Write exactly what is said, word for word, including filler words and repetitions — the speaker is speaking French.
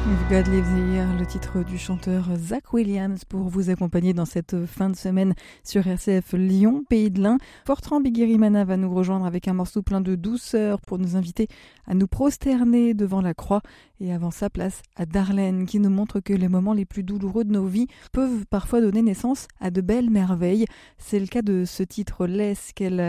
If God Lives Here, le titre du chanteur Zach Williams pour vous accompagner dans cette fin de semaine sur R C F Lyon, Pays de l'Ain. Fortran Biguerimana va nous rejoindre avec un morceau plein de douceur pour nous inviter à nous prosterner devant la croix. Et avant ça, place à Darlene qui nous montre que les moments les plus douloureux de nos vies peuvent parfois donner naissance à de belles merveilles. C'est le cas de ce titre Laisse qu'elle